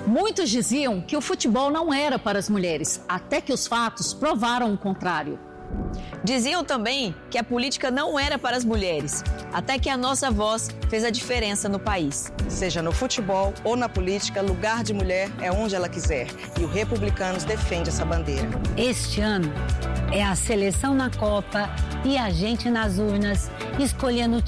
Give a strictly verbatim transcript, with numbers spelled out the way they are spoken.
Muitos diziam que o futebol não era para as mulheres, até que os fatos provaram o contrário. Diziam também que a política não era para as mulheres, até que a nossa voz fez a diferença no país. Seja no futebol ou na política, lugar de mulher é onde ela quiser. E o Republicanos defende essa bandeira. Este ano é a seleção na Copa e a gente nas urnas escolhendo